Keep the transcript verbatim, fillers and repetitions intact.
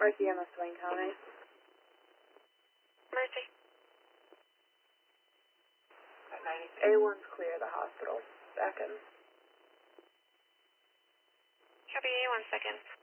Mercy, M S Wayne County. Mercy. A one's clear, the hospital. Second. Copy A, one second.